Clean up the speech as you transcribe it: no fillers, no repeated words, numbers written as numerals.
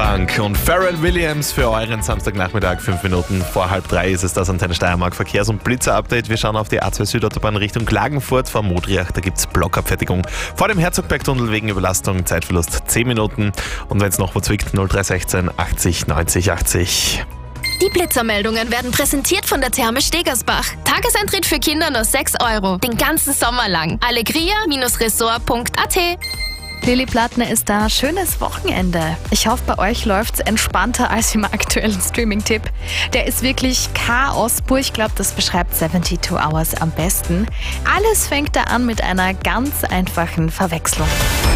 Funk und Pharrell Williams für euren Samstagnachmittag. 5 Minuten vor 2:30 ist es das Antenne Steiermark Verkehrs- und Blitzer-Update. Wir schauen auf die A2 Südautobahn Richtung Klagenfurt vor Modriach. Da gibt es Blockabfertigung vor dem Herzogbergtunnel wegen Überlastung. Zeitverlust 10 Minuten. Und wenn es noch wo zwickt, 0316 80 90 80. Die Blitzermeldungen werden präsentiert von der Therme Stegersbach. Tageseintritt für Kinder nur 6 €, den ganzen Sommer lang. Allegria-resort.at. Lilly Plattner ist da. Schönes Wochenende. Ich hoffe, bei euch läuft's entspannter als im aktuellen Streaming-Tipp. Der ist wirklich Chaos pur. Ich glaube, das beschreibt 72 Hours am besten. Alles fängt da an mit einer ganz einfachen Verwechslung.